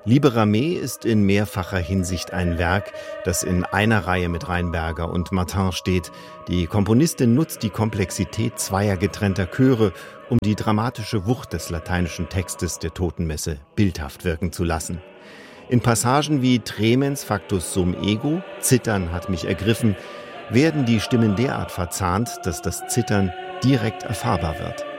Libera Me ist in mehrfacher Hinsicht ein Werk, das in einer Reihe mit Rheinberger und Martin steht. Die Komponistin nutzt die Komplexität zweier getrennter Chöre, um die dramatische Wucht des lateinischen Textes der Totenmesse bildhaft wirken zu lassen. In Passagen wie Tremens factus sum ego, Zittern hat mich ergriffen, werden die Stimmen derart verzahnt, dass das Zittern direkt erfahrbar wird.